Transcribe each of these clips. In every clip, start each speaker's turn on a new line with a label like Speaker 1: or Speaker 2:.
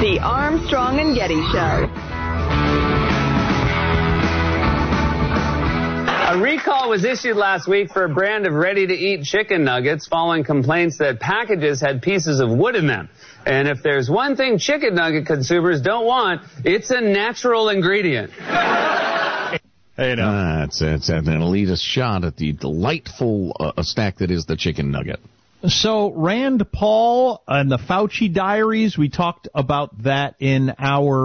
Speaker 1: The Armstrong and Getty Show.
Speaker 2: A recall was issued last week for a brand of ready-to-eat chicken nuggets following complaints that packages had pieces of wood in them. And if there's one thing chicken nugget consumers don't want, it's a natural ingredient.
Speaker 3: Hey, no. It's an elitist shot at the delightful snack that is the chicken nugget.
Speaker 4: So Rand Paul and the Fauci diaries, we talked about that in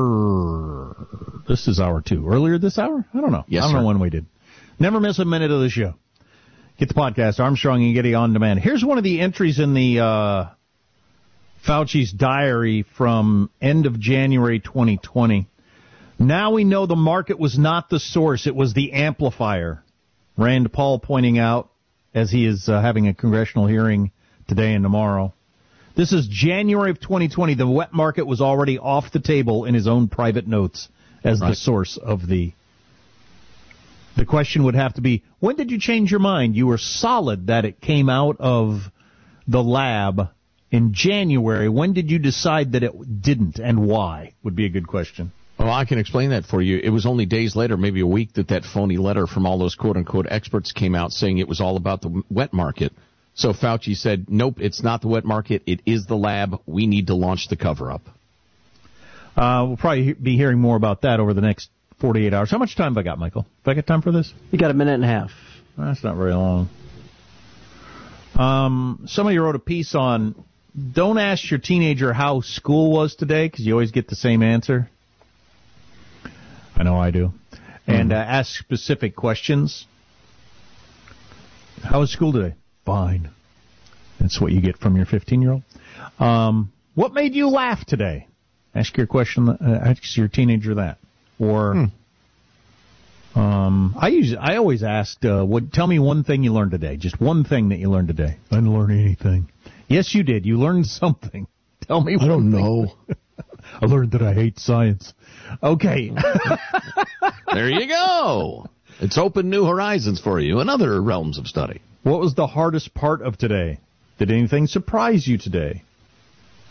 Speaker 4: this is hour 2. Earlier this hour? I don't know.
Speaker 3: Yes,
Speaker 4: I don't know when we did. Never miss a minute of the show. Get the podcast, Armstrong and Getty on demand. Here's one of the entries in the Fauci's diary from end of January 2020. Now we know the market was not the source, it was the amplifier. Rand Paul pointing out as he is having a congressional hearing today and tomorrow. This is January of 2020. The wet market was already off the table in his own private notes as the source of the question would have to be, when did you change your mind? You were solid that it came out of the lab in January. When did you decide that it didn't, and why? Would be a good question.
Speaker 3: Well, I can explain that for you. It was only days later, maybe a week, that phony letter from all those quote-unquote experts came out saying it was all about the wet market. So Fauci said, nope, it's not the wet market. It is the lab. We need to launch the cover-up.
Speaker 4: We'll probably be hearing more about that over the next 48 hours. How much time have I got, Michael? Have I got time for this?
Speaker 5: You got a minute and a half.
Speaker 4: That's not very long. Somebody wrote a piece on, don't ask your teenager how school was today, because you always get the same answer. I know I do. And ask specific questions. How was school today? Fine. That's what you get from your 15-year-old. What made you laugh today? Ask your teenager that. Or I always ask, tell me one thing you learned today. Just one thing that you learned today. I didn't learn anything. Yes, you did. You learned something. Tell me. I don't know. I learned that I hate science. Okay.
Speaker 3: There you go. It's opened new horizons for you in other realms of study.
Speaker 4: What was the hardest part of today? Did anything surprise you today?